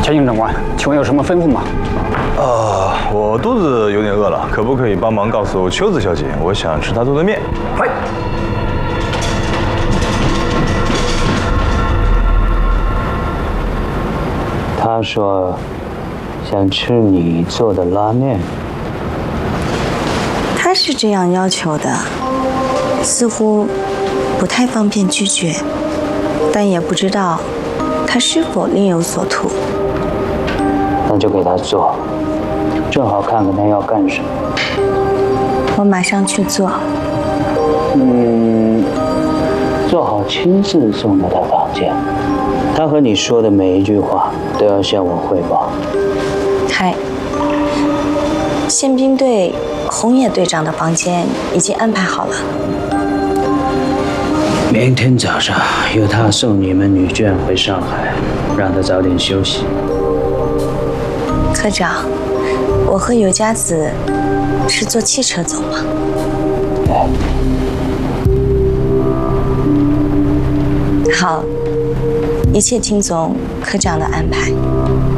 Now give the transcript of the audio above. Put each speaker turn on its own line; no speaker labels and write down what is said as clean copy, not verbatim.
前进长官，请问有什么吩咐吗？
我肚子有点饿了，可不可以帮忙告诉秋子小姐，我想吃她做的面？
嗨。
他说想吃你做的拉面。
他是这样要求的，似乎不太方便拒绝，但也不知道他是否另有所图。
那就给他做，正好看看他要干什么。
我马上去做。
做好亲自送到他房间。他和你说的每一句话都要向我汇报。
嗨，宪兵队红野队长的房间已经安排好了。
明天早上由他送你们女眷回上海，让他早点休息。
科长，我和尤佳子是坐汽车走吗？好，一切听从科长的安排。